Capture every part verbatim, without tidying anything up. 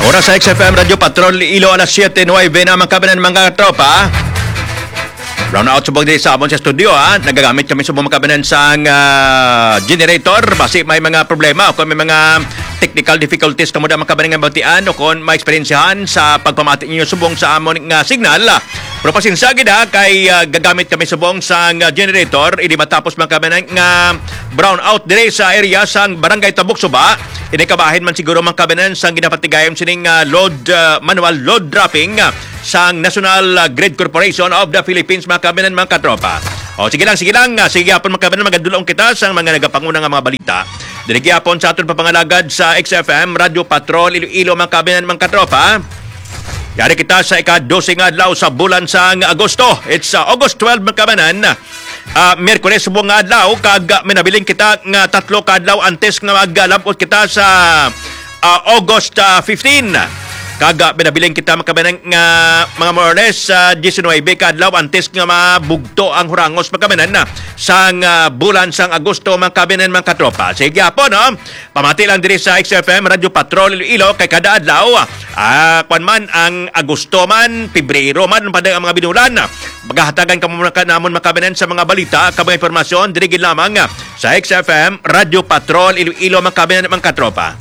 Oras sa X F M Radio Patrol Ilo alas siyete nueve na mga kabanan mga tropa. Brown out subog din sa amon sa studio ha. Nagagamit kami sa mga kabanan sa uh, generator basi may mga problema o kung may mga technical difficulties kamo da mga kabanan nga batian o kung may eksperyensyahan sa pagpamati ninyo subong sa amon nga signal. Pero pasinsagid ha kay uh, gagamit kami subong sa uh, generator idi matapos mga kabanan nga brown out dire sa area sang Barangay Tabuk Suba. Inikabahin man siguro mga kabanan sang ginapatigayon sining uh, load uh, manual load dropping uh, sang National uh, Grid Corporation of the Philippines mga kabanan mga katropa. O sige lang, sige lang. Uh, sige hapon mga kabanan, magadulong kita sang mga nagapanguna nga mga balita. Dirigi hapon sa aton papangalagad sa X F M Radio Patrol Iloilo mga kabanan mga katropa. Yari kita sa ika-dose nga adlaw sa bulan sang Agosto. It's uh, August twelve mga kabanan. Uh, Miyerkules subong nga adlaw kag uh, minabiling kita nga tatlo ka adlaw antes nga magalabot kita sa uh, August uh, fifteen. Kaga binabiling kita makabanang nga mga Morales sa uh, nineteen ka adlaw antes nga mabugto ang hurangos makabanan na sang uh, bulan sang Agosto mga kabanan mga katropa. Sige po no. Pamati lang diri sa X F M Radio Patrol Iloilo kay kada adlaw ah uh, kwan man ang Agosto man, Pebrero man padang ang mga binulan. Magahatagan kamo muna kanamon makabanan sa mga balita kabang impormasyon diri lamang sa X F M Radio Patrol Iloilo mga kabanan mga katropa.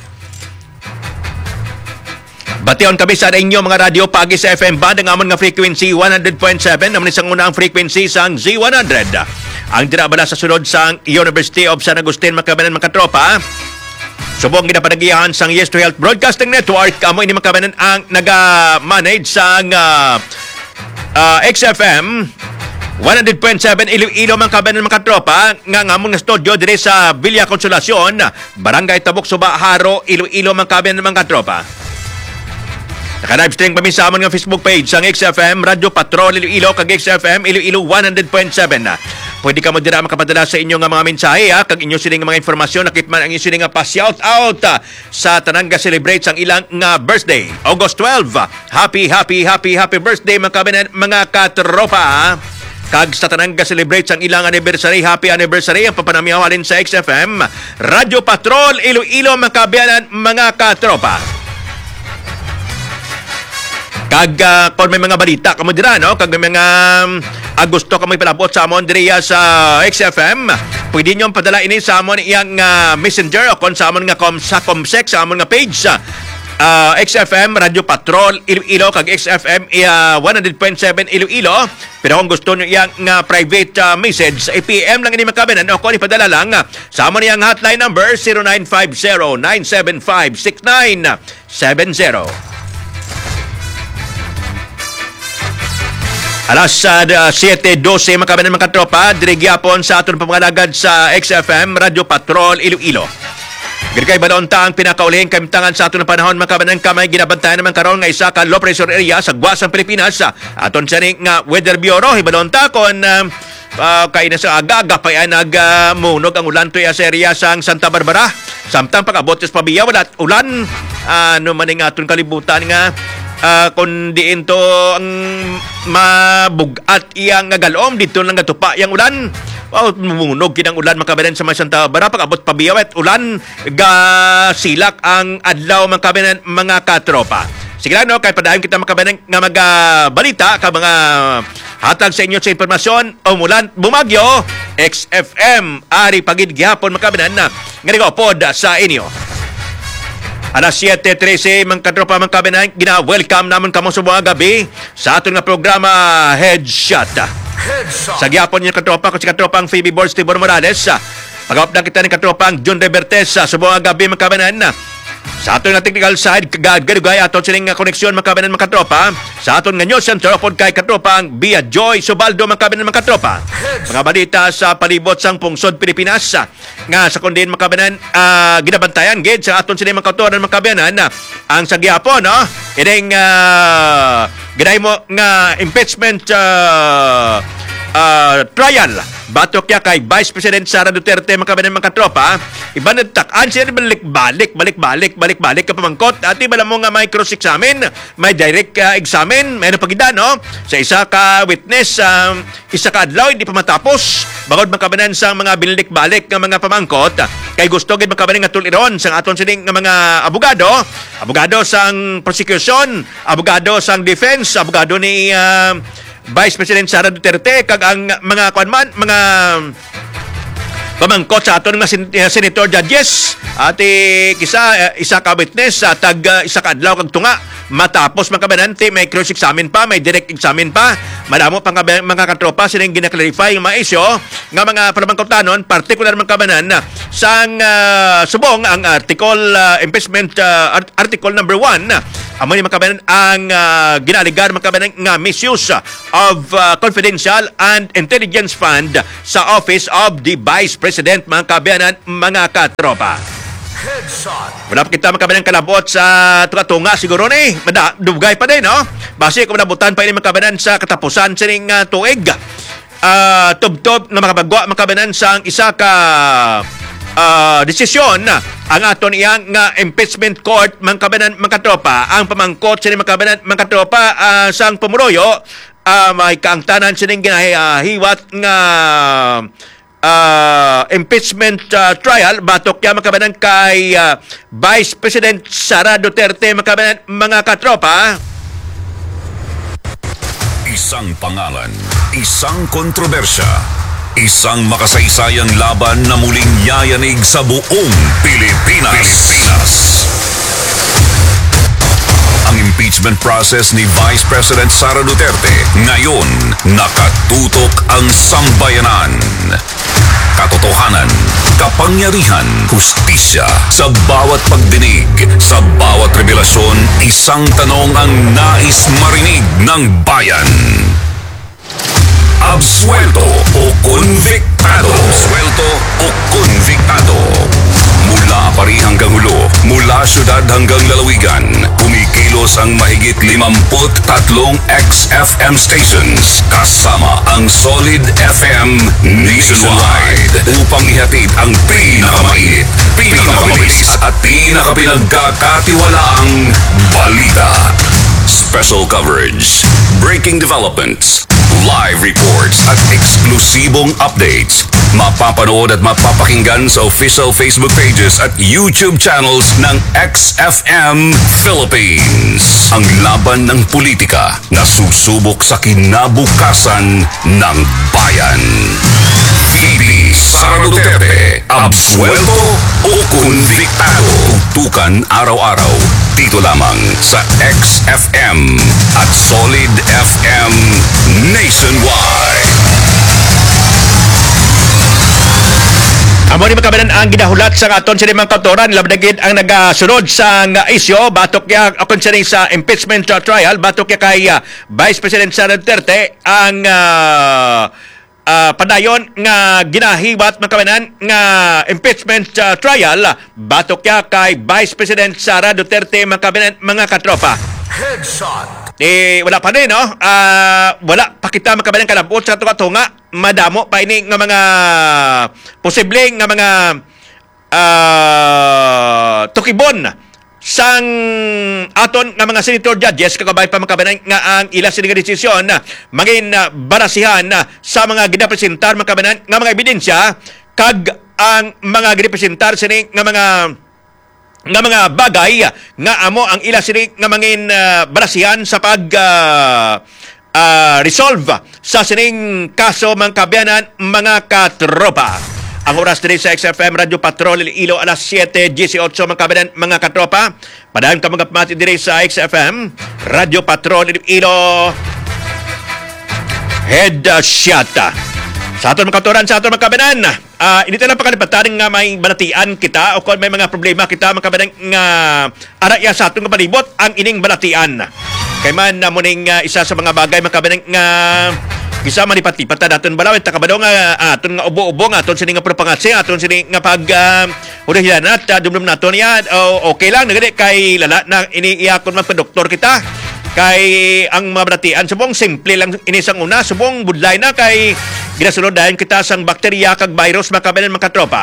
Bation kami sa inyo mga radio pagi sa F M band ang amon nga frequency one hundred point seven naman isang unang frequency sang Z one hundred. Ang dinabala sa sunod sang University of San Agustin makabanan mga tropa. Subong ginapanagiyahan sang Yes to Health Broadcasting Network amo ini makabanan ang naga-manage sang uh, uh, X F M one hundred point seven Iloilo mga kabanan mga tropa nga ngamon nga studio dire sa Villa Consolacion, Barangay Tabuk Suba, Haro, Iloilo mga kabanan mga tropa. Naka-live stream kami sa amon nga Facebook page sang X F M Radio Patrol Iloilo kag X F M Iloilo one hundred point seven. Pwede ka mo dira makapadala sa inyo nga mga mensahe ha, kag inyo sining mga informasyon nakit man ang inyo sining nga pa-shout out ha, sa tanang ga celebrate sang ilang nga birthday. August twelve. Happy happy happy happy birthday mga kabanan mga katropa. Ha? Kag sa tanang ga celebrate sang ilang anniversary, happy anniversary ang papanamihawalin sa X F M Radio Patrol Iloilo mga kabanan mga katropa. Kag uh, kung may mga balita kamo dira no, kag may mga um, Agosto kamo ipalabot sa amon diriya sa X F M, pwede niyo padala ini sa amon iyang uh, messenger o kon sa amon nga com sa Comsec sa amon nga page sa uh, X F M Radio Patrol Iloilo kag X F M uh, one hundred point seven Iloilo. Pero kung gusto niyo iyang uh, private uh, message, I-P M lang ini makabanan o kon ipadala lang uh, sa amon iyang hotline number zero nine five zero nine seven five six nine seven zero. Alas uh, siyete dose makabanan mga tropa, dirigyapon sa aton pamangalagad sa X F M Radio Patrol Iloilo. Gilkay balonta ang pinakaulihing kamtangan sa aton panahon makabanan kamay ginabantayan naman karon nga isa ka low pressure area sa Guasang Pilipinas. Aton sa ning nga Weather Bureau hibalonta kon uh, uh, kay na sa aga-aga pa yan nagmunog uh, ang ulan to sa area sang Santa Barbara. Samtang pag-abot sa pabiya wala ulan ano uh, man ning aton kalibutan nga Uh, kung diin to ang mabugat iyang galom dito lang gatupa yang ulan. Wow, mumunog kinang ulan makabanan sa Santa Barbara pag-abot pabiyawet ulan ga silak ang adlaw makabanan mga katropa. Sige lang no, kay padayon kita makabanan nga magabalita ka mga hatag sa inyo sa impormasyon umulan bumagyo X F M ari pagid gihapon makabanan na nga pod sa inyo. Alas siyete trese mga katropa mga kabanan, gina-welcome naman kamo sa mga gabi sa aton nga programa Headshot. Headshot. Sa gyapon niya katropa ko si katropang Phoebe Borges Tibor Morales. Pag-up na kita ni katropang John Revertes sa mga gabi mga kabanan. Sa aton nga technical side, kagad-gadugay aton sining nga koneksyon mga kabanan mga katropa. Sa aton nga news center pod kay katropang Bia Joy Subaldo mga kabanan mga katropa. Mga balita sa palibot sang pungsod Pilipinas nga sa kundin mga kabanan uh, ginabantayan gid sa aton sining mga kautoran mga kabanan uh, ang sa gyapon no ining uh, giday mo nga impeachment uh, uh, trial batok ya kay Vice President Sara Duterte mga kabanan mga tropa iba nagtakaan siya balik-balik balik-balik balik-balik ka pamangkot ati bala mo nga may cross examine may direct uh, examine may napagida no sa isa ka witness um, isa ka adlaw hindi pa matapos bangod makabanan sa mga binalik-balik nga mga pamangkot kay gusto gid makabanan nga tuliron sa aton sining nga mga abogado, abogado sang prosecution, abogado sang defense, abogado ni uh, Vice President Sara Duterte kag ang mga kuan man mga pamangkot sa aton nga sen- senator judges at eh, kisa uh, isa ka witness uh, tag uh, isa ka adlaw kag tunga matapos makabanante may cross examine pa, may direct examine pa, madamo pang mga katropa sining gina-clarify yung mga isyo nga mga pamangkotanon partikular man kabanan sang uh, subong ang article uh, impeachment uh, art- article number one amo ni makabanan ang uh, ginaligar makabanan nga misuse of uh, confidential and intelligence fund sa office of the Vice President mga kabanan mga katropa. Wala pa kita makabanan kalabot sa tunga-tunga siguro ni mada dugay pa din no base kung nabutan pa ini makabanan sa katapusan sining uh, tuig uh, tub-tub na makabagwa makabanan sa isa ka uh, desisyon ang aton iyang nga impeachment court mangkabanan mangkatropa ang pamangkot sining makabanan mangkatropa uh, sang pumuroyo uh, may kaangtanan sining ginahiwat nga Uh, impeachment uh, trial batok kaya makabanan kay uh, Vice President Sara Duterte makabanan mga katropa. Isang pangalan, isang kontrobersya, isang makasaysayang laban na muling yayanig sa buong Pilipinas. Pilipinas. Ang impeachment process ni Vice President Sara Duterte ngayon nakatutok ang sambayanan. Katotohanan, kapangyarihan, hustisya sa bawat pagdinig, sa bawat revelasyon, isang tanong ang nais marinig ng bayan. Absuelto o konviktado? Absuelto o konviktado? Mula Pari hanggang Hulo, mula syudad hanggang lalawigan, kumikilos ang mahigit limamput tatlong X F M stations kasama ang Solid F M nationwide upang ihatid ang pinakamainit, pinakamabilis at pinakapinagkakatiwalaang balita. Special coverage, breaking developments, live reports at eksklusibong updates. Mapapanood at mapapakinggan sa official Facebook pages at YouTube channels ng X F M Philippines. Ang laban ng politika na susubok sa kinabukasan ng bayan. V P Sara Duterte, absuelto o konviktado? Tutukan araw-araw dito lamang sa X F M at Solid F M nationwide. Amo ni makabanan ang gidahulat sa aton sa limang kautoran labdagid ang nagasunod sa nga isyo batok ya akon sa impeachment trial batok ya kay uh, Vice President Sara Duterte ang uh, uh, padayon nga ginahiwat makabanan nga impeachment uh, trial batok ya kay Vice President Sara Duterte makabanan mga katropa. Headshot. Eh, wala pa rin, no? Uh, wala pa kita makabalang kalabot sa tunga-tunga. Madamo pa ini nga mga posibleng nga mga uh, tukibon sang aton nga mga senator judges kagabay pa makabalang nga ang ila sining desisyon mangin uh, barasihan uh, sa mga ginapresentar makabalang nga mga ebidensya kag ang mga ginapresentar sining nga mga nga mga bagay nga amo ang ila sini nga mangin uh, barasihan sa pag uh, uh, resolve sa sining kaso mga kabayanan mga katropa. Ang oras diri sa X F M Radio Patrol Iloilo alas siyete eighteen mga kabayanan mga katropa. Padayon ka mga pamati diri sa X F M Radio Patrol Iloilo Headshot. Sa aton mga kautoran, sa aton mga kabayanan, uh, hindi tayo pakalipatan nga may balatian kita o kung may mga problema kita mga kabayanan nga araya sa aton palibot ang ining balatian. Kay man na muning uh, isa sa mga bagay mga kabayanan nga isa manipat-lipat na natin balawin takabado nga aton nga ubo-ubo nga aton sining nga propangatsi aton sining nga pag uh, hudahilan at uh, dumdum naton yan o okay lang nagadi kay lala na iniiyakon man pa doktor kita kay ang mabalatian subong simple lang inisang una subong budlay na kay ginasunod dayon kita sang bakterya kag virus makabayan mga katropa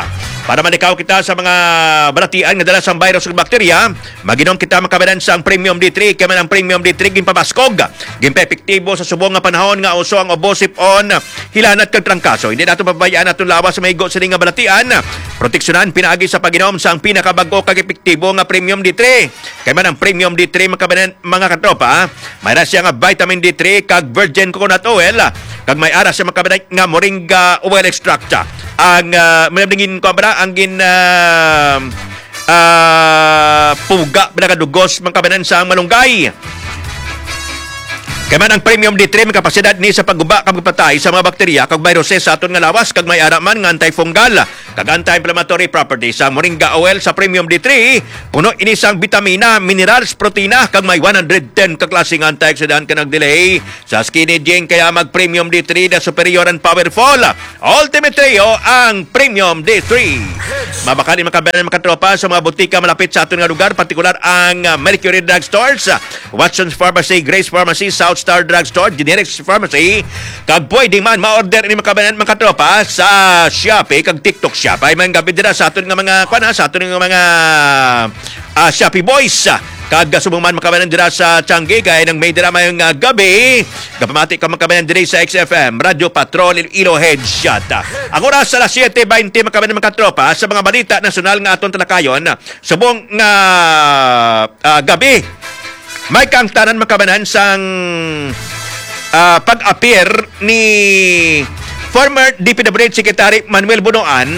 Para manikaw kita sa mga balatian nga dala sa virus ug bakterya, maginom kita makabanan sa ang Premium D three kay man ang Premium D three gimpabaskog, gimpa-epektibo sa subong nga panahon nga uso ang obosip-on, hilanat kag trangkaso. Hindi nato pabayaan atong lawas sa maigo sa nga balatian. Proteksyonan pinaagi sa paginom sa ang pinakabago kag epektibo nga Premium D three. Kay man ang Premium D three makabanan mga katropa, may ra siya nga vitamin D three kag virgin coconut oil, kag may ara siya makabanan nga moringa oil extract. Ang uh, manabdingin ko ba ang gin uh, uh, puga binakadugos mangkabanan sa malunggay. Kaya man ang Premium D three may kapasidad ni sa pagguba kag patay sa mga bakterya kag viruses sa aton nga lawas kag may ara man nga antifungal kag anti-inflammatory properties sa moringa oil sa Premium D three. Puno ini sang vitamina, minerals, protina kag may one hundred ten ka klaseng antioxidant ka nagdelay sa skin aging. Kaya mag Premium D three na superior and powerful. Ultimate Trio ang Premium D three. Mabakali makabanan makatropa sa mga butika malapit sa aton nga lugar, partikular ang uh, Mercury Drug Stores, Watson's Pharmacy, Grace Pharmacy, South Star Drugstore, Generics Pharmacy, kag pwede man ma-order ni makabanan mga tropa sa Shopee kag TikTok Shop. Ay man gabi dira sa aton nga mga kuan sa aton nga mga uh, Shopee boys. Kag subong man makabanan dira sa Changi kay nang may dira mayong uh, gabi. Kapamati ka makabanan diri sa X F M Radio Patrol Iloilo Headshot. Ang oras sa seven twenty makabanan mga tropa sa mga balita nasyonal nga aton talakayon subong nga uh, gabi. May kangtanan makabanan sang uh, pag-appear ni former D P W H Secretary Manuel Bunoan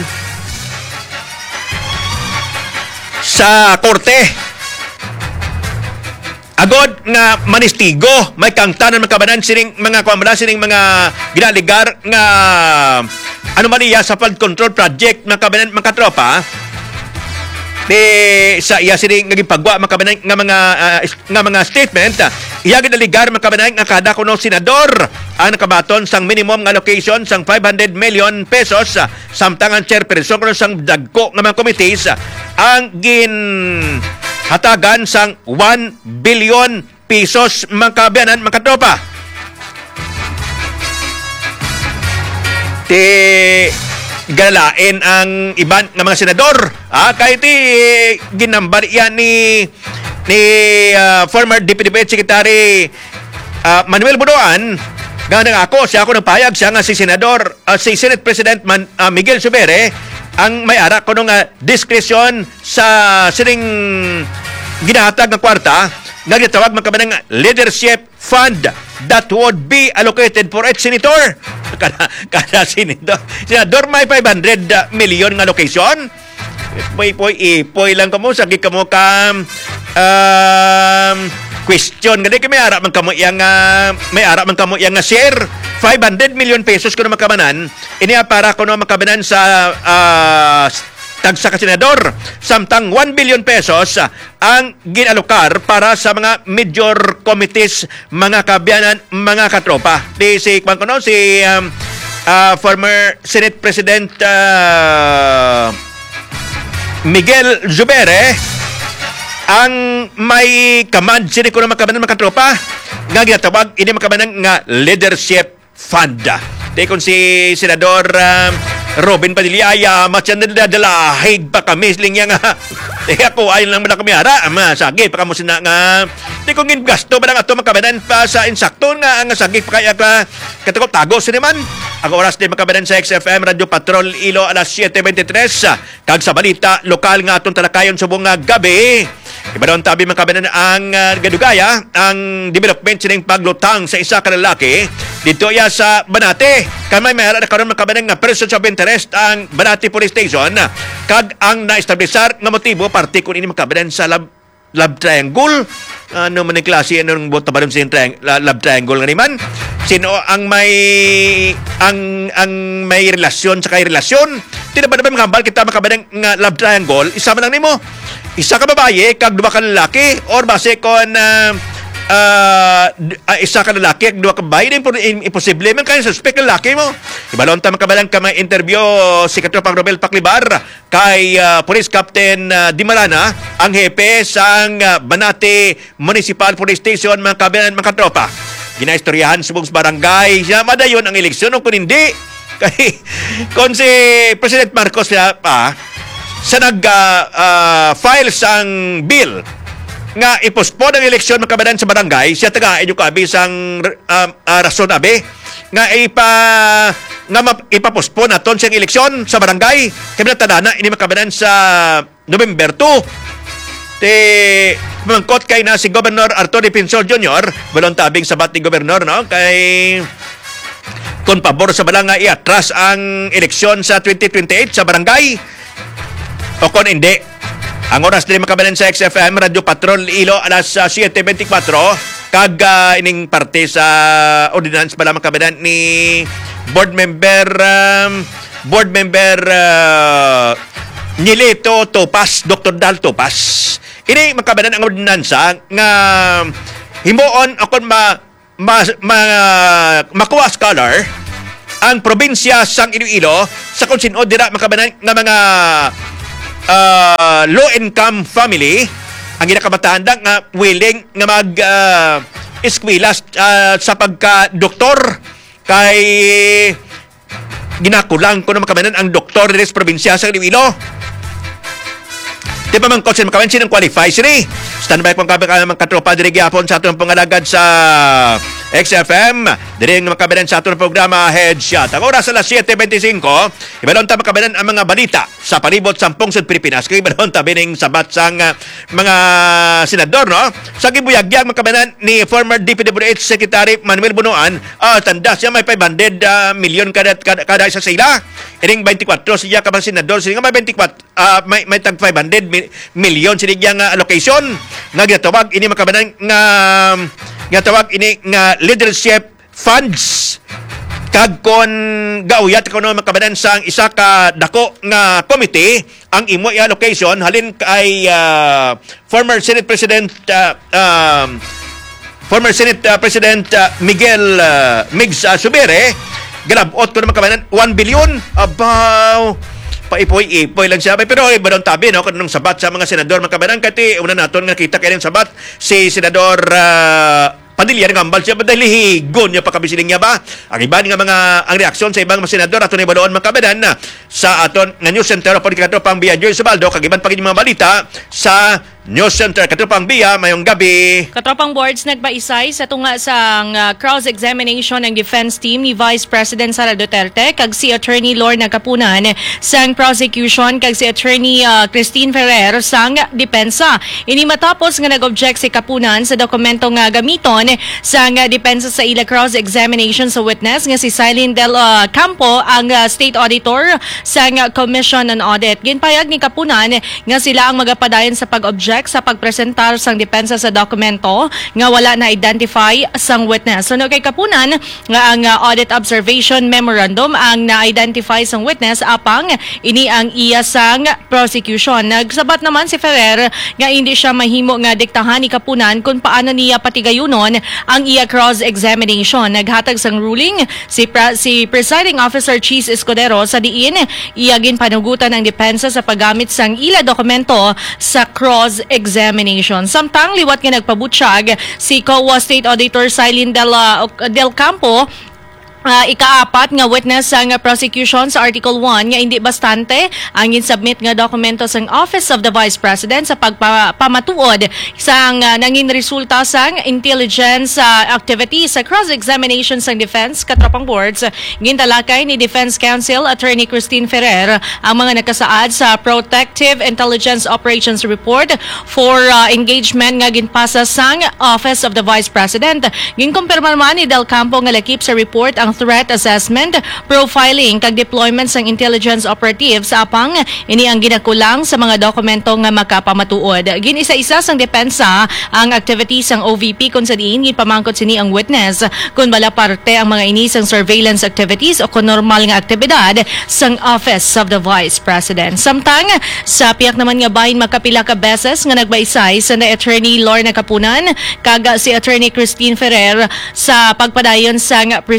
sa korte. Agod nga manistigo, may kangtanan makabanan sining mga kuamala sining mga ginaligar nga anomalya sa flood control project makabanan mga tropa. Di sa iya sini nga gipagwa makabanay nga mga uh, nga mga statement, iya gidaligar makabanay nga kada kuno senador ang nakabaton sang minimum nga allocation sang five hundred million pesos, samtang ang chairperson kuno sang dagko nga mga committees ang gin hatagan sang one billion pesos makabanan makatropa. Ti galain ang iban ng mga senador. Ah, kahit eh, ginambar yan ni ni uh, former D P W H Secretary uh, Manuel Bunoan. Ganang ako, siya ako nagpayag, siya nga si Senador, uh, si Senate President Man, uh, Miguel Zubere, ang may ara ko nung uh, diskresyon sa sining ginahatag ng kwarta, nagtawag magkabanang leadership fund that would be allocated for each senator. Kada, kada senador. Senador may five hundred million ng allocation. Poy, poy, ipoy lang kamo. Sagi kamo ka um, question. Ganda may ara man kamo yang, uh, may ara man kamo yang uh, share. five hundred million pesos ko na makamanan. Iniya para ko na makabanan sa uh, tagsa ka senador, samtang one billion pesos ang ginalokar para sa mga major committees, mga kabyanan, mga katropa. Di si kwan ko no, si um, uh, former Senate President uh, Miguel Zubere ang may command sini ko na makabanan mga katropa nga ginatawag ini makabanan nga leadership fund. Di kung si Senador um, Robin Padilla, ay matyan na dalahig pa kami. Siling niya nga, di ako, ayun lang muna kami hara. Ama, sagi, pa kamo sina nga. Di kong gasto ba na nga ito makabanan pa sa insakto nga, nga sagi pa kaya ka katakot tago sa naman. Ang oras din makabanan sa X F M Radio Patrol Ilo alas seven twenty-three. Kag sa balita, lokal nga itong talakayon sa buong gabi. Iba doon tabi makabanan ang uh, gadugaya, ang development sining paglutang sa isa ka lalaki dito ya sa Banate. Kamay may hara na karon makabanan nga persons of interest ang Banate Police Station kag ang na-establisar nga motibo parte kun ini makabanan sa love, love triangle. Ano man ang klase anong buta ba sa triang, love triangle nga naman? Sino ang may ang ang may relasyon sa kay relasyon? Di na ba naman makambal kita makabanan nga love triangle? Isa man lang nimo. Isa ka babae, kag duwa ka lalaki, or base kon uh, uh, isa ka lalaki, kag duwa ka babae, imposible man kayo suspect ng lalaki mo. Ibalon ta makabalang ka may interview si Katropang Robel Paclibar kay uh, Police Captain uh, Dimarana, ang hepe sang uh, Banate Municipal Police Station, mga kabayan, mga katropa. Ginaistoryahan sa buong barangay, siya madayon ang eleksyon, kung hindi, Kay kung si President Marcos na pa sa nag-file uh, uh, sang bill nga ipospone ang eleksyon makabanan sa barangay, siya taga inyo kabi sang uh, uh, rason abi nga ipa nga map, ipapospone naton siyang eleksyon sa barangay kaya natadana ini makabanan sa November two. Te mangkot kay na si Governor Arturo Pinsol Junior balon tabing sabat ni Governor no kay kung pabor sa balang nga iatras ang eleksyon sa twenty twenty-eight sa barangay o kung hindi. Ang oras din makabalan sa X F M Radio Patrol Ilo alas uh, seven twenty-four kag uh, ining parte sa ordinance pala makabalan ni board member um, board member uh, Nilito Topas, Doctor Dal Topas. Ini makabalan ang ordinansa nga himuon o kung ma, ma, ma, makuha scholar ang probinsya sang Iloilo sa kung sino dira makabalan nga mga Uh, low-income family ang ginakabataan nga willing nga mag uh, eskwela uh, sa pagka-doktor kay ginakulang ko na makamanan ang doktor din sa probinsya sa Iloilo. Di ba man kotse makaman sinang qualify sini? Standby pong kabe ka mga katropa diri gyapon sa atong pangalagad sa X F M. Diri nga makabalan sa atong programa Headshot. Ang oras alas seven twenty-five, ibalon ta makabalan ang mga balita sa palibot sa pungsod Pilipinas. Kay ibalon ta bining sabat sang uh, mga senador no. Sa gibuyagyag makabalan ni former D P W H Secretary Manuel Bunuan, uh, tanda siya may five hundred uh, million kada kada, kada isa sila. Ining twenty-four siya ka bang senador sila may twenty-four uh, may may tag five hundred million sila nga allocation nga ginatawag ini makabanan nga ginatawag ini nga leadership funds kag kon gauyat kuno makabanan sa isa ka dako nga committee ang imo i-allocation halin kay uh, former Senate President uh, um, former Senate uh, President uh, Miguel uh, Migs uh, Subire galabot ko na makabanan one billion abaw paipoy-ipoy lang siya. Pero iba doon tabi, no? Kanong sabat sa mga senador, makabanan, kati una naton nga kita kayo ng sabat si Senador uh, Padilla ng ambal siya, dahil higon niya pakabisiling niya ba? Ang iba nga mga, ang reaksyon sa ibang mga senador, aton iba doon makabanan na sa aton nga News Center o Pagkatropang Biya, Joy Subaldo, kagiban pagin mga balita sa News Center. Katropang Biya, mayong gabi. Katropang boards nagbaisay sa tunga sa uh, cross-examination ng defense team ni Vice President Sara Duterte kag si Attorney Lorna Capunan sang prosecution kag si Attorney uh, Christine Ferrer sang depensa. Ini matapos nga nag-object si Capunan sa dokumento nga gamiton sang uh, depensa sa ila cross-examination sa witness nga si Silene Del uh, Campo ang uh, State Auditor sang uh, Commission on Audit. Ginpayag ni Capunan nga sila ang magapadayon sa pag-object sa pagpresentar sang depensa sa dokumento nga wala na identify sang witness. So no kay Capunan nga ang uh, audit observation memorandum ang na-identify sang witness apang ini ang iya sang prosecution. Nagsabat naman si Ferrer nga hindi siya mahimo nga diktahan ni Capunan kung paano niya patigayunon ang iya cross-examination. Naghatag sang ruling si pra- si Presiding Officer Cheese Escudero sa diin iya ginpanugutan ang depensa sa paggamit sang ila dokumento sa cross examination. Samtang liwat nga nagpabutyag si C O A State Auditor Silene Del, uh, Del Campo Uh, ikaapat nga witness sa nga prosecution sa Article one nga hindi bastante ang in-submit nga dokumento sa Office of the Vice President sa pagpamatuod sa uh, nangin resulta sa intelligence uh, activity sa cross-examination sa defense katropang boards. Gintalakay ni Defense Counsel Attorney Christine Ferrer ang mga nakasaad sa Protective Intelligence Operations Report for uh, engagement nga ginpasa sa Office of the Vice President. Ginkumpirma man ni Del Campo nga lakip sa report ang threat assessment, profiling kag deployment sang intelligence operatives apang ini ang ginakulang sa mga dokumento nga makapamatuod. Ginisa-isa sang depensa ang activities sang O V P kung sa diin ginpamangkot sini ang witness kung bala parte ang mga ini sang surveillance activities o kung normal nga aktibidad sang Office of the Vice President. Samtang sa piyak naman nga bahin makapila ka beses nga nagbaisay sa na Attorney Lorna Capunan kag si Attorney Christine Ferrer sa pagpadayon sang proceeding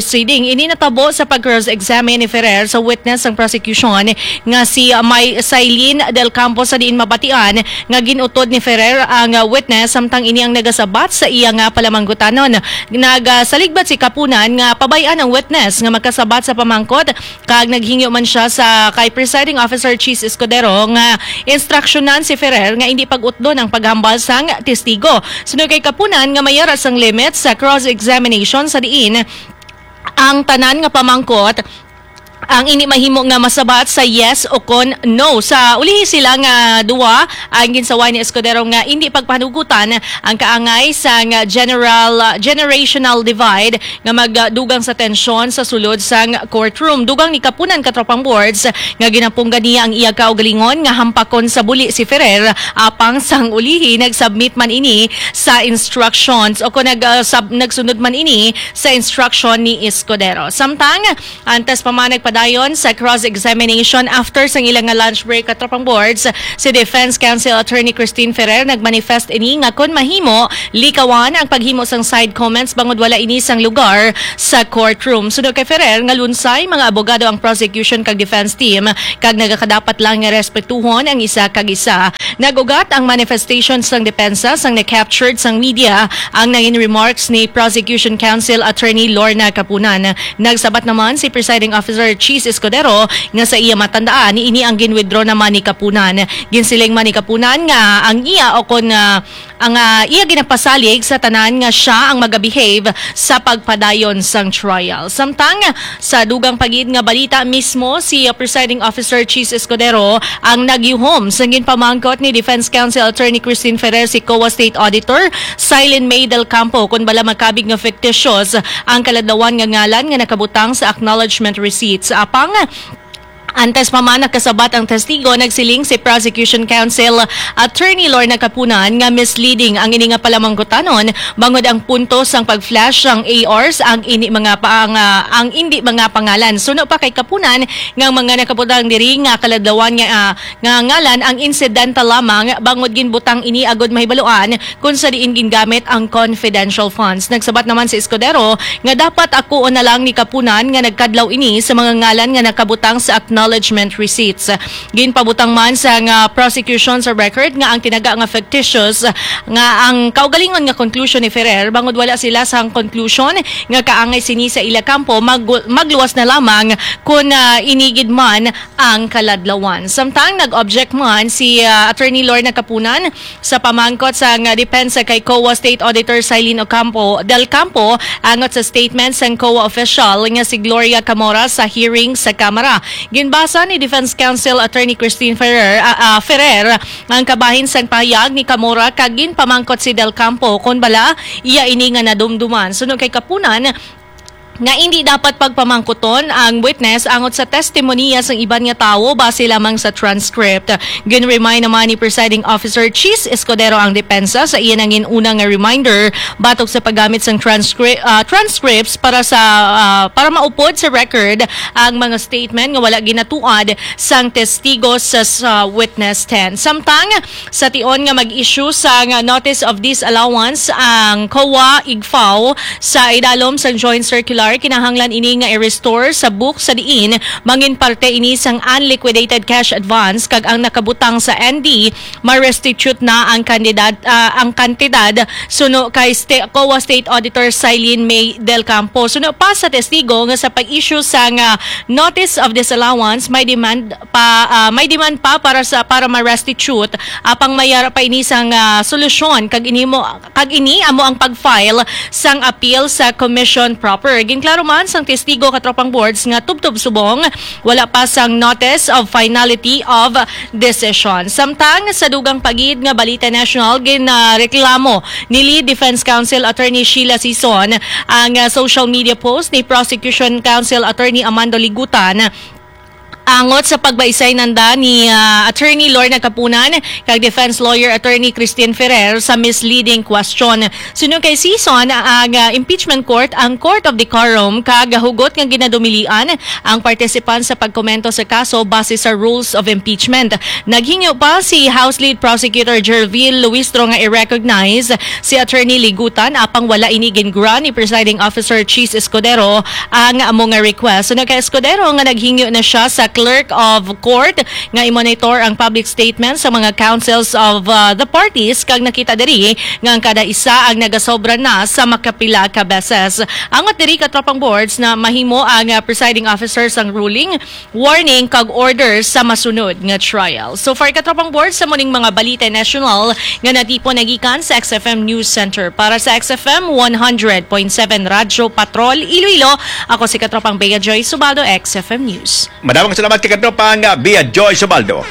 Laing ini natabo sa pag-cross-examine ni Ferrer sa witness ng prosecution nga si May Sailin del Campo sa diin mabatian nga ginutod ni Ferrer ang witness samtang ini ang nagasabat sa iya nga palamanggutanon. Nagasaligbat si Kapunan nga pabayan ang witness nga magkasabat sa pamangkot kag naghingyo man siya sa kay presiding officer Cheese Escudero nga instruksyonan si Ferrer nga hindi pag-utdo ng paghambal sang testigo. Sunod kay Kapunan nga mayara sang limit sa cross-examination sa diin ang tanan nga pamangkot ang ini mahimo nga masabat sa yes o kon no. Sa ulihi sila nga duwa ang ginsaway ni Escudero nga hindi pagpanugutan ang kaangay sa general generational divide nga magdugang sa tensyon sa sulod sang courtroom. Dugang ni Kapunan katropang boards nga ginapungga niya ang iya kaugalingon nga hampakon sa buli si Ferrer apang sang ulihi nagsubmit man ini sa instructions o kung nag, uh, sub, nagsunod man ini sa instruction ni Escudero. Samtang antes pa man dayon sa cross-examination after sang ilang nga lunch break at tropang boards, si Defense Counsel Attorney Christine Ferrer nagmanifest ini nga kon mahimo likawan ang paghimo sang side comments bangod wala ini sang lugar sa courtroom. Sunod kay Ferrer nga lunsay mga abogado ang prosecution kag defense team kag nagakadapat lang nga respetuhon ang isa kag isa. Nagugat ang manifestation sang depensa sang na-captured sang media ang naging remarks ni Prosecution Counsel Attorney Lorna Kapunan. Nagsabat naman si Presiding Officer Cheese Escudero nga sa iya matandaan ini ang ginwithdraw naman ni Kapunan. Ginsiling man ni Kapunan nga ang iya o kon uh, ang uh, iya ginapasalig sa tanan nga siya ang magabehave sa pagpadayon sang trial. Samtang sa dugang pagid nga balita mismo si uh, Presiding Officer Cheese Escudero ang nagyuhom sa ginpamangkot ni Defense Counsel Attorney Christine Ferrer si C O A State Auditor Silene May del Campo kung bala makabig nga fictitious ang kaladawan nga ngalan nga nakabutang sa acknowledgement receipts. Apang antes pa man nakasabat ang testigo, nagsiling si Prosecution Counsel Attorney Lorna Kapunan nga misleading ang ini nga palamangkutanon bangod ang puntos sang pag-flash ang A Rs ang ini mga pang, uh, ang hindi mga pangalan. Suno pa kay Kapunan nga mga nakabutang diri nga kaladawan nga, uh, nga ngalan ang incidental lamang bangod ginbutang ini agod mahibaluan kung sa diin gingamit ang confidential funds. Nagsabat naman si Escudero nga dapat ako na lang ni Kapunan nga nagkadlaw ini sa mga ngalan nga nakabutang sa acknowledgement receipts. Ginpabutang man sa nga prosecution sa record nga ang tinaga nga fictitious nga ang kaugalingon nga conclusion ni Ferrer bangod wala sila sa conclusion nga kaangay sini sa ila kampo mag, magluwas na lamang kung uh, inigid man ang kaladlawan. Samtang nag-object man si uh, Attorney Lorna Kapunan sa pamangkot sa nga depensa kay C O A State Auditor Silene Ocampo del Campo angot sa statement sang C O A official nga si Gloria Camora sa hearing sa Kamara. Ginbasa ni Defense Counsel Attorney Christine Ferrer, uh, uh, Ferrer ang kabahin sang pahayag ni Camora kag ginpamangkot si Del Campo kon bala iya ini nga nadumduman. Sunod kay Kapunan nga hindi dapat pagpamangkuton ang witness angot sa testimonya sang iban nga tawo base lamang sa transcript. Gin-remind naman ni Presiding Officer Cheese Escudero ang depensa sa iyan ang inunang nga reminder batok sa paggamit sang transcri- uh, transcripts para sa uh, para maupod sa record ang mga statement nga wala ginatuad sang testigo sa, sa witness stand. Samtang sa tion nga mag-issue sang notice of disallowance ang C O A I G F A O sa idalom sang joint circular kinahanglan ini nga i-restore sa book sa diin mangin parte ini sang unliquidated cash advance kag ang nakabutang sa N D ma-restitute na ang kandidat uh, ang kantidad suno kay St- C O A State Auditor Silene May del Campo. Suno pa sa testigo nga sa pag-issue sang uh, notice of disallowance may demand pa uh, may demand pa para sa para ma-restitute apang mayara pa ini sang uh, solusyon kag ini mo kag ini amo ang pag-file sang appeal sa commission proper. Ginklaro man sang testigo katropang boards nga tubtub subong wala pa sang notice of finality of decision. Samtang sa dugang pagid nga Balita National ginreklamo uh, ni Lead Defense Counsel Attorney Sheila Sison ang uh, social media post ni Prosecution Counsel Attorney Amando Ligutan Angot sa pagbaisay nanda ni uh, Attorney Lorna Kapunan kag defense lawyer Attorney Christine Ferrer sa misleading question. Sunod kay season ang uh, impeachment court ang Court of Decorum kag hugot nga ginadumilian ang participant sa pagkomento sa kaso base sa rules of impeachment. Naghingyo pa si House Lead Prosecutor Jervil Luistro nga i-recognize si Attorney Ligutan apang wala inigin grant ni Presiding Officer Cheese Escudero ang mga request. Sunod kay Escudero nga naghingyo na siya sa Clerk of Court nga i-monitor ang public statements sa mga councils of uh, the parties kag nakita diri nga ang kada isa ang nagasobra na sa makapila ka beses. Angot diri ka tropang boards na mahimo ang uh, presiding officers ang ruling, warning kag orders sa masunod nga trial. So far ka tropang boards sa muning mga balita national nga natipon nagikan sa X F M News Center. Para sa X F M one hundred point seven Radyo Patrol Iloilo, ako si Katropang Bea Joy Subaldo, X F M News. Madamang salamat kay Katropang Bea Joy Subaldo.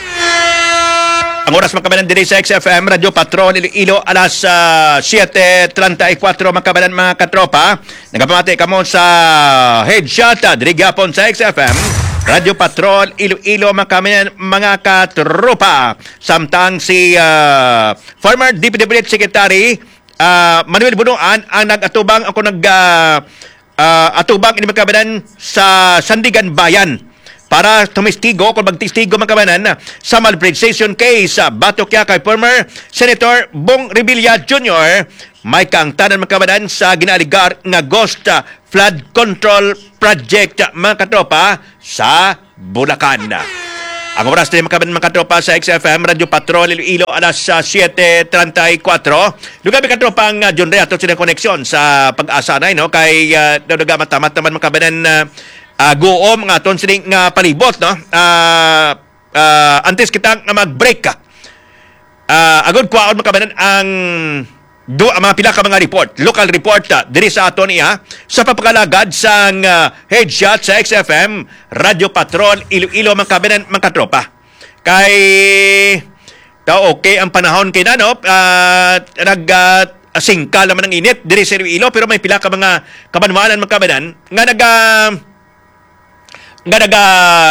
Ang oras makabanan diri sa X F M Radyo Patrol Iloilo alas uh, siete treinta y cuatro makabanan mga katropa. Nagapamati kamo sa headshot diri gapon sa X F M Radyo Patrol Iloilo makabanan mga katropa. Samtang si uh, former D P W H Secretary uh, Manuel Bunuan ang nag-atubang ako nag uh, uh, atubang ini makabanan sa Sandigan Bayan para tumistigo kung magtistigo makabanan sa malversation case sa batok kaya kay former Senator Bong Revilla Junior May kaangtanan makabanan sa ginaligar nga ghost flood control project mga katropa sa Bulacan. Ang oras na makabanan mga katropa sa X F M Radyo Patrol Iloilo alas siete treinta y cuatro. Lugabi katropa ang John Ray ato silang koneksyon sa pag-asa na no? Kay uh, daw matamat naman makabanan uh, Uh, goom nga aton sining nga palibot no uh, uh, antes kita nga mag-break ka uh, agud kwaon makabanan ang do ang mga pila ka mga report local report uh, diri sa aton iya sa papakalagad sa uh, headshot sa X F M Radyo Patrol Iloilo makabanan mga katropa kay ta okay ang panahon kay nano uh, nag uh, singka naman ang init diri sa Iloilo pero may pila ka mga kabanwanan makabanan nga nag uh, nga naga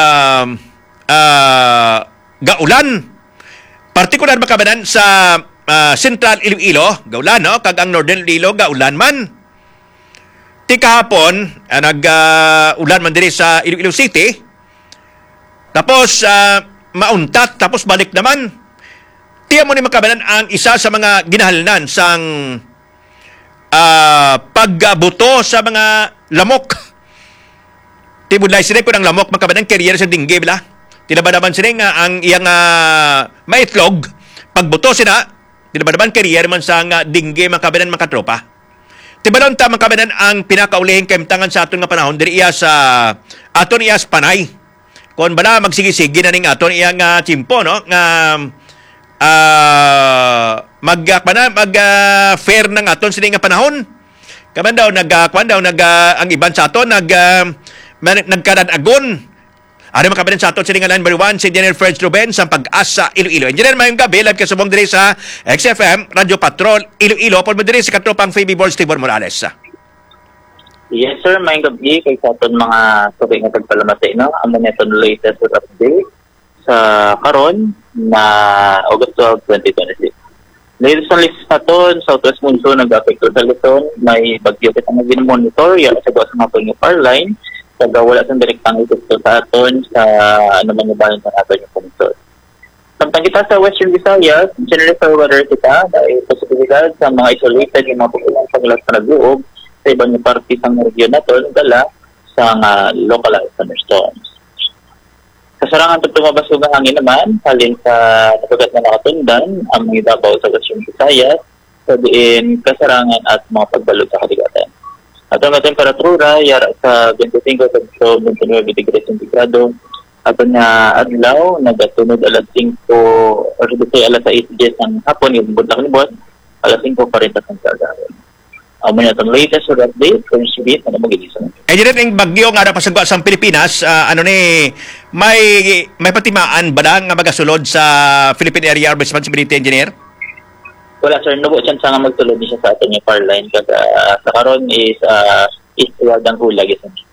uh, gaulan partikular makabanan sa uh, Central Iloilo gaulan no kag ang Northern Iloilo gaulan man ti kahapon uh, nag uh, ulan man diri sa Iloilo City tapos uh, mauntat tapos balik naman tiya mo ni makabanan ang isa sa mga ginahalnan sang uh, pagbuto sa mga lamok. Tibudlay sila ko ng lamok makabanan career sa dingge bila. Tinabadaman sila nga ang iyang uh, maitlog pagbuto sila. Tinabadaman career man sa uh, dingge makabanan makatropa. Tibalon ta makabanan ang pinakaulihing kaimtangan sa aton nga panahon diri iya sa aton iya sa panay. Kon bala magsigi-sige na ning aton iyang uh, chimpo no nga uh, mag uh, mag uh, fair nang aton sila nga panahon. Kaman daw nag uh, kwan daw nag uh, ang iban sa aton nag uh, nagkadan-agon. Ano makabanan sa aton silingan number one, si Engineer Fred Ruben sa Pag-asa Iloilo. Engineer, mayong gabi, live kasubong diri sa X F M, Radyo Patrol Iloilo. Paul mo diri sa katropang Phoebe Board, Steve Morales. Yes, sir. Mayong gabi kay sa aton mga subay nga pagpalamati. No? Ang mga ito latest update sa karon na August twelfth, twenty twenty-six. Dahil sa list sa aton, Southwest Monsoon nag-apekto sa Luzon, may bagyo kita na ginmonitor, yan sa gawa sa mga pang line, kaya wala sa direktang epekto sa aton sa ano man yung bayan ng aton yung pungsod. Samtang kita sa Western Visayas, generally for weather kita, dahil posibilidad sa mga isolated yung mga pagkulang paglas na nag-uog sa ibang yung party sa region na ito, dala sa uh, localized thunderstorms. Kasarangan pag tumabas yung hangin naman, halin sa napagat na nakatundan, ang mga ibabaw sa Western Visayas, sa diin kasarangan at mga pagbalot sa kaligatan. At ang temperatura, yara sa twenty-five to twenty-nine degrees centigrado. At ang uh, adlaw, nagatunod alas cinco, or say alas eight ng hapon, yung budlak ni Bot, alas cinco forty ng kagawin. Ang mga itong latest or update, kung sibit, ano mag-iisa. Eh, dito yung bagyo nga na pasagwa sa Pilipinas, uh, ano ni, may, may patimaan ba nga magasulod sa Philippine Area of Responsibility Engineer? Wala sir, nubo siya sa nga magtulog niya sa atin yung power line kasi uh, sa karon is uh, eastward ang hulag.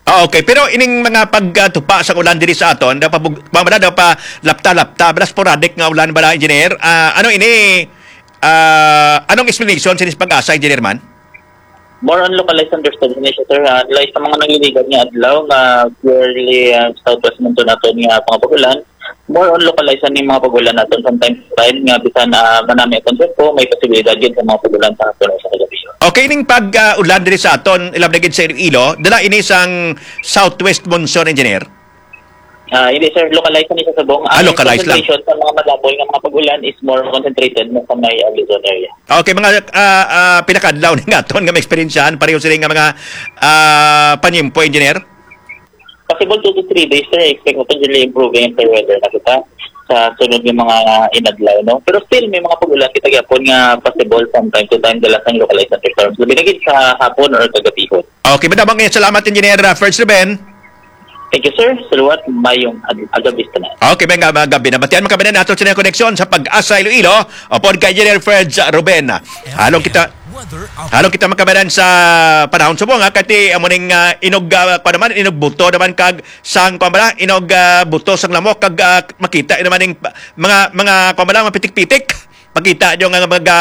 Ah, okay, pero ining mga pagtupa sa ulan diri sa aton, da pa mamala da pa lapta-lapta, bala sporadic nga ulan bala engineer. Ah, ano ini ah, anong explanation sa pag-asa engineer man? More on localized understanding siya, sir. Uh, like sa mga nangliligan nga adlaw nga purely uh, southwest monto naton nga mga pagulan, more on localized ni mga pagulan naton from time to time nga bisan uh, manami ang po may posibilidad din sa mga pagulan sa hapon sa kagabi. Okay, ning pag-ulan uh, diri sa aton, ilab na gid sa Iloilo, dala ini sang southwest monsoon engineer. Ah, uh, hindi sir, localized ni sa Sabong. Ah, localized lang. Concentration sa mga malaboy nga mga pagulan is more concentrated na sa may uh, Luzon area. Okay, mga uh, uh, pinakadlaw ni ngaton nga may eksperyensyahan pareho sila nga mga uh, panyimpo engineer. Possible two to three days sir, expect mo really improving the weather na kita sa sunod ng mga inadlaw, no? Pero still may mga pagulan kita gyapon nga possible from time to time dala sang localized thunderstorms. Labi na gid sa hapon or kagabihon. Okay, madamang salamat engineer uh, Ferds Ruben. Thank you, sir. Saluwat, mayong ag- agabista na. Okay, mga mga gabi. Nabatian makabanan nato sa koneksyon sa Pag-asa Iloilo upon kay Engineer Ferds Ruben. Halong kita halong kita makabanan sa panahon subong ha kati amo ning uh, inog uh, pa naman inog buto naman kag sang pamala inog uh, buto sang lamok kag uh, makita naman ning mga mga pamala mga pitik-pitik. Makita nyo nga mga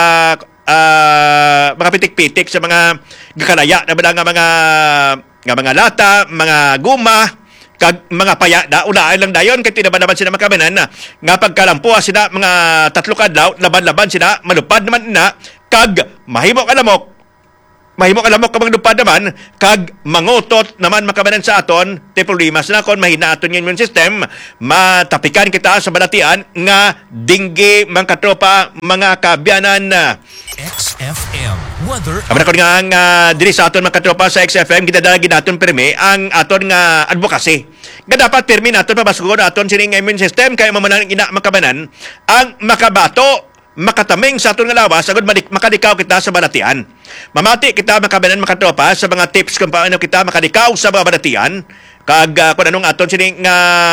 uh, mga pitik-pitik sa mga gakalaya na nga mga nga mga lata, mga guma, kag mga paya da ulaan lang dayon kay tinaban naman sila makabanan na nga pagkalampuha sila mga tatlo ka adlaw laban-laban sila malupad naman na kag mahimo kalamok mahimo kalamok kabang lupad naman kag mangutot naman makabanan sa aton te problema sila kon mahina aton yung immune system matapikan kita sa balatian nga dinggi mga katropa mga kabyanan X F M Weather. Abra ko nga ang uh, diri sa aton mga katropa sa X F M gidadalagi naton pirmi ang aton nga advocacy. Nga dapat pirmi naton pabasgo naton sining immune system kay mamanan ina makabanan ang makabato makataming sa aton nga lawas agud makadikaw kita sa balatian. Mamati kita makabanan mga katropa sa mga tips kung paano kita makadikaw sa mga balatian. Kag uh, kung anong aton sining nga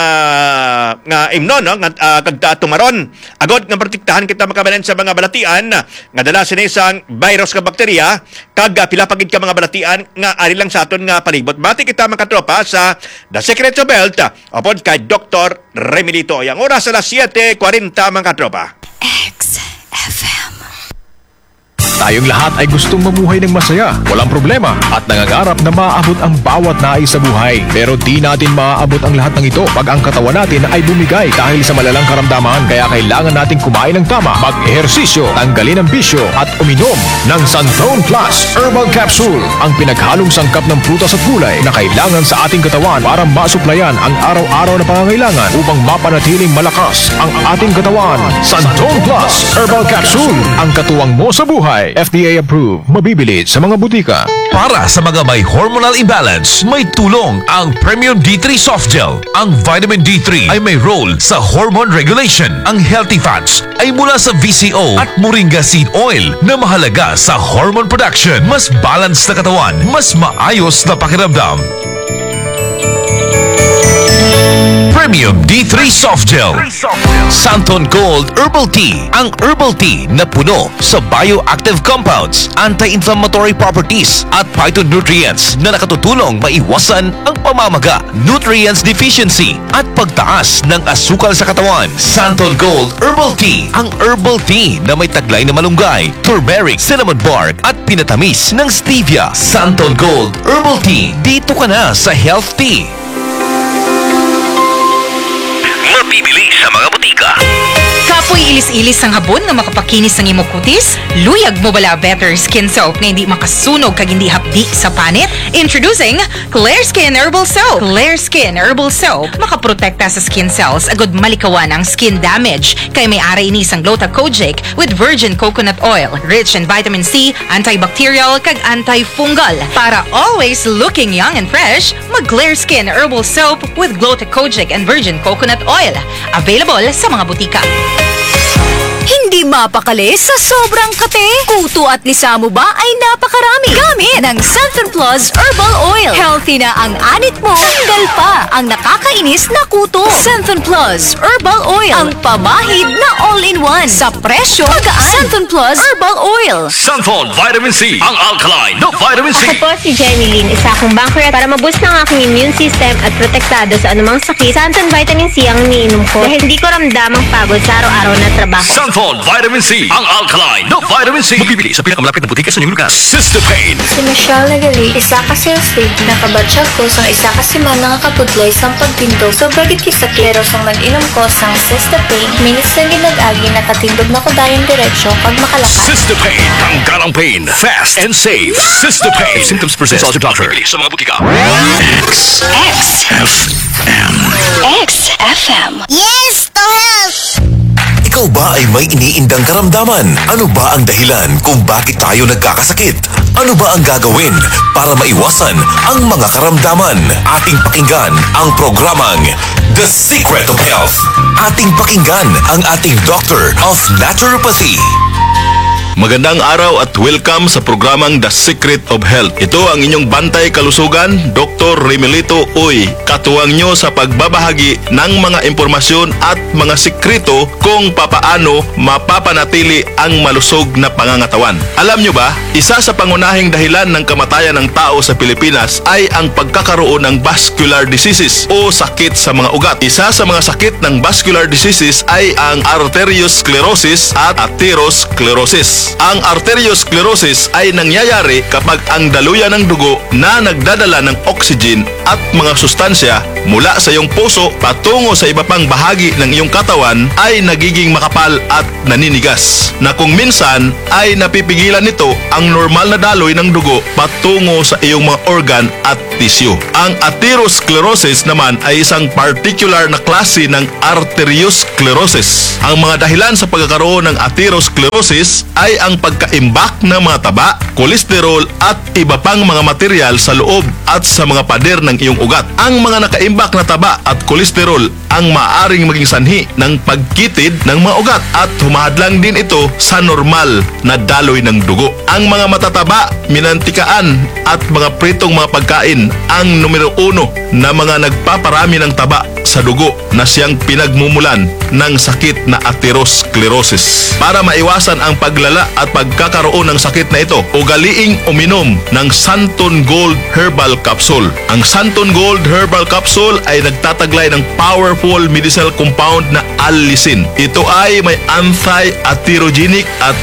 nga imnon no nga uh, kag tumaron agod nga protektahan kita makabanan sa mga balatian nga dala sini sang virus ka bakterya kag uh, pila pagid ka mga balatian nga ari lang sa aton nga palibot. Mati kita mga katropa sa The Secret of Health upon kay Doctor Remilito. Yang oras sa siete forty mga katropa. X F M. Tayong lahat ay gustong mamuhay ng masaya, walang problema, at nangangarap na maaabot ang bawat nais sa buhay. Pero di natin maaabot ang lahat ng ito pag ang katawan natin ay bumigay dahil sa malalang karamdaman. Kaya kailangan nating kumain ng tama, mag-ehersisyo, tanggalin ang bisyo, at uminom ng Santon Plus Herbal Capsule, ang pinaghalong sangkap ng prutas at gulay na kailangan sa ating katawan para masuplayan ang araw-araw na pangangailangan upang mapanatiling malakas ang ating katawan. Santon Plus Herbal Capsule, ang katuwang mo sa buhay. F D A approved, mabibili sa mga butika. Para sa mga may hormonal imbalance, may tulong ang Premium D three Soft Gel. Ang vitamin D three ay may role sa hormone regulation. Ang healthy fats ay mula sa V C O at Moringa Seed Oil na mahalaga sa hormone production. Mas balanced na katawan, mas maayos na pakiramdam. Premium D three Soft Gel. Santon Gold Herbal Tea. Ang herbal tea na puno sa bioactive compounds, anti-inflammatory properties at phytonutrients na nakatutulong maiwasan ang pamamaga, nutrients deficiency at pagtaas ng asukal sa katawan. Santon Gold Herbal Tea. Ang herbal tea na may taglay na malunggay, turmeric, cinnamon bark at pinatamis ng stevia. Santon Gold Herbal Tea. Dito ka na sa Health Tea. Mabibili sa mga butika. Kapoy ilis-ilis ang habon nga makapakinis ng imong kutis? Luyag mo bala better skin soap na hindi makasunog kag hindi hapdi sa panit? Introducing Clear Skin Herbal Soap. Clear Skin Herbal Soap makaprotekta sa skin cells agud malikawan ang skin damage kay may ara ini sang Gluta-Kojic with virgin coconut oil, rich in vitamin C, antibacterial kag antifungal. Para always looking young and fresh, mag Clear Skin Herbal Soap with Gluta-Kojic and virgin coconut oil. Available sa mga butika. Hindi Hindi mapakali sa sobrang kape. Kuto at lisa mo ba ay napakarami. Gamit ng Santon Plus Herbal Oil. Healthy na ang anit mo. Tanggal pa ang nakakainis na kuto. Santon Plus Herbal Oil. Ang pamahid na all-in-one. Sa presyo, magaan. Santon Plus Herbal Oil. Santon Vitamin C, ang alkaline na vitamin C. Ako po si Jenny Lynn, isa akong banker para maboost ng aking immune system at protektado sa anumang sakit. Santon Vitamin C ang iniinom ko dahil hindi ko ramdam ang pagod sa araw-araw na trabaho. Santon Vitamin C, ang alkaline na vitamin C. Mabibili sa pinakamalapit na butika sa inyong lugar. Sister Pain. Si Michelle Nagali, isa ka sales lady. Nakabatsyag ko sang isa ka si man nakakaputlay sang pagtindog. So bagit kisaklero sang nag-inom ko sang Sister Pain. Minutes na ginag-agi nakatindog na ko dayon diretsyo pag makalakas. Sister Pain, tanggalang pain, fast and safe. Sister Pain. If symptoms persist, consult your doctor. Mabibili sa mga butika. X. X. F M. X F M. Yes to health! Ikaw ba ay may iniindang karamdaman? Ano ba ang dahilan kung bakit tayo nagkakasakit? Ano ba ang gagawin para maiwasan ang mga karamdaman? Ating pakinggan ang programang The Secret of Health. Ating pakinggan ang ating Doctor of Naturopathy. Magandang araw at welcome sa programang The Secret of Health. Ito ang inyong bantay kalusugan, Doctor Remelito Uy. Katuwang nyo sa pagbabahagi ng mga impormasyon at mga sikreto kung papaano mapapanatili ang malusog na pangangatawan. Alam nyo ba, isa sa pangunahing dahilan ng kamatayan ng tao sa Pilipinas ay ang pagkakaroon ng vascular diseases o sakit sa mga ugat. Isa sa mga sakit ng vascular diseases ay ang arteriosclerosis at atherosclerosis. Ang arteriosclerosis ay nangyayari kapag ang daluyan ng dugo na nagdadala ng oxygen at mga sustansya mula sa iyong puso patungo sa iba pang bahagi ng iyong katawan ay nagiging makapal at naninigas, na kung minsan ay napipigilan nito ang normal na daloy ng dugo patungo sa iyong mga organ at tissue. Ang atherosclerosis naman ay isang particular na klase ng arteriosclerosis. Ang mga dahilan sa pagkakaroon ng atherosclerosis ay ang pagkaimbak ng mga taba, kolesterol at iba pang mga material sa loob at sa mga pader ng iyong ugat. Ang mga nakaimbak na taba at kolesterol ang maaaring maging sanhi ng pagkitid ng mga ugat at humahadlang din ito sa normal na daloy ng dugo. Ang mga matataba, minantikaan at mga pritong mga pagkain ang numero uno na mga nagpaparami ng taba sa dugo na siyang pinagmumulan ng sakit na atherosclerosis. Para maiwasan ang paglala at pagkakaroon ng sakit na ito, ugaliing uminom ng Santon Gold Herbal Capsule. Ang Santon Gold Herbal Capsule ay nagtataglay ng powerful medicinal compound na allicin. Ito ay may anti-atherogenic at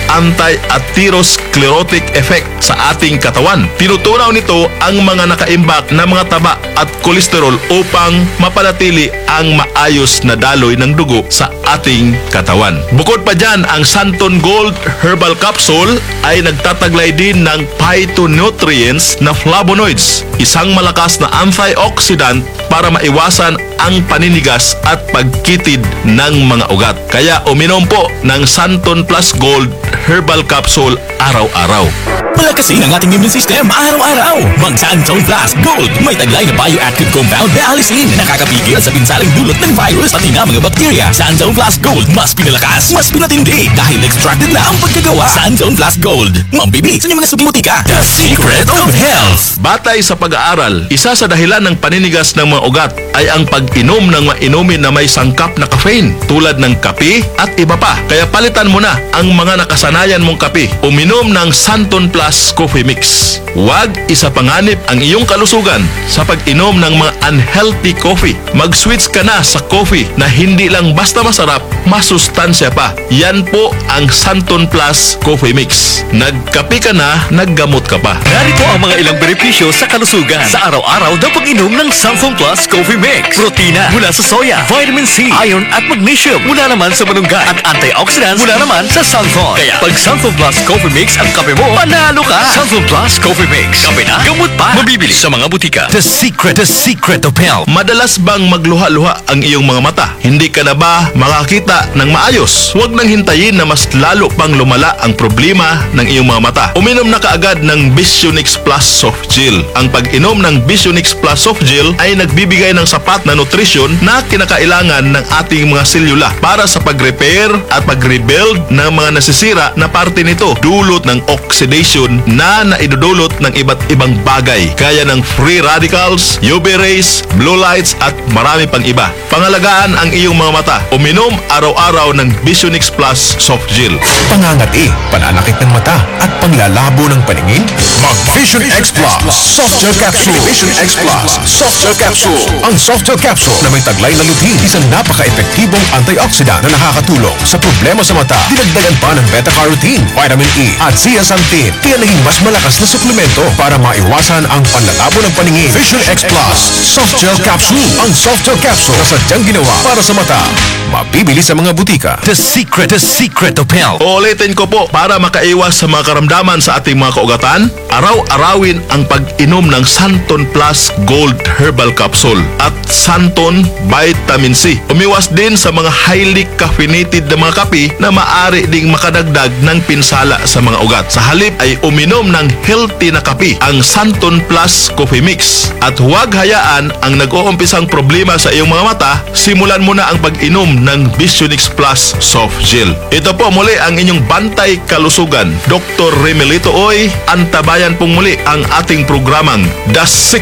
anti-atherosclerotic effect sa ating katawan. Tinutunaw nito ang mga nakaimbak na mga taba at kolesterol upang mapanatili ang maayos na daloy ng dugo sa ating katawan. Bukod pa dyan, ang Santon Gold Herbal Capsule ay nagtataglay din ng phytonutrients na flavonoids, isang malakas na antioxidant para maiwasan ang paninigas at pagkitid ng mga ugat. Kaya uminom po ng Santon Plus Gold Herbal Capsule araw-araw. Palakasin ang ating immune system araw-araw. Mag Santon Plus Gold. May taglay na bioactive compound na allicin na nakakapigil sa pinsaling dulot ng virus pati na mga bakterya. Santon Plus Gold. Mas pinalakas, mas pinatindi dahil extracted na ang pagkagawa. Santon Plus Gold. Mambibili sa inyong mga subimutika. The Secret of Health. Batay sa pag-aaral, isa sa dahilan ng paninigas ng mga ugat ay ang pag-inom ng mga inumin na may sangkap na caffeine tulad ng kape at iba pa. Kaya palitan mo na ang mga nakasanayan mong kape. Uminom ng Santon Plus Coffee Mix. Huwag isapanganib ang iyong kalusugan sa pag-inom ng mga unhealthy coffee. Mag-switch ka na sa coffee na hindi lang basta masarap, masustansya pa. Yan po ang Santon Plus Coffee Mix. Nagkape ka na, naggamot ka pa. Narito ang mga ilang benepisyo sa kalusugan sa araw-araw na pag-inom ng Santon Plus Coffee Mix. Protina mula sa soya, vitamin C, iron at magnesium mula naman sa malunggay at antioxidants mula naman sa Santon. Kaya pag Santon Plus Coffee Mix ang kape mo, panalo ka! Santon Plus Coffee Mix. Kape na, gamot pa. Mabibili sa mga butika. The Secret, The Secret of Health. Madalas bang magluha-luha ang iyong mga mata? Hindi ka na ba makakita ng maayos? Huwag nang hintayin na mas lalo pang lumala ang problema ng iyong mga mata. Uminom na kaagad ng Visionix Plus Soft Gel. Ang pag-inom ng Visionix Plus Soft Gel ay nagbibigay nagbibigay ng sapat na nutrisyon na kinakailangan ng ating mga selula para sa pag-repair at pag-rebuild ng mga nasisira na parte nito dulot ng oxidation na naidudulot ng iba't ibang bagay kaya ng free radicals, U V rays, blue lights at marami pang iba. Pangalagaan ang iyong mga mata. Uminom araw-araw ng Visionix Plus Soft Gel. Pangangati, pananakit ng mata at panglalabo ng paningin? Mag Vision X Plus Soft Gel Capsule. Vision X Plus Soft Gel Capsule. Ang Soft Gel Capsule na may taglay na lutin, isang napaka-epektibong antioxidant na nakakatulong sa problema sa mata. Dinagdagan pa ng beta-carotene, vitamin E at zeaxanthin. Kaya naging mas malakas na suplemento para maiwasan ang panlalabo ng paningin. Vision X Plus Soft Gel Capsule. Ang Soft Gel Capsule na sadyang ginawa para sa mata. Mabibili sa mga butika. The secret, the secret of health. Uulitin ko po, para makaiwas sa mga karamdaman sa ating mga kaugatan, araw-arawin ang pag-inom ng Santon Plus Gold Herbal Capsule at Santon Vitamin C. Umiwas din sa mga highly caffeinated na mga kape na maaari ding makadagdag ng pinsala sa mga ugat. Sa halip ay uminom ng healthy na kape, ang Santon Plus Coffee Mix. At huwag hayaan ang nag-uumpisang problema sa iyong mga mata, simulan mo na ang pag-inom ng Visionix Plus Soft Gel. Ito po muli ang inyong bantay kalusugan. Doktor Remelito Oy, antabayan pong muli ang ating programang The Secret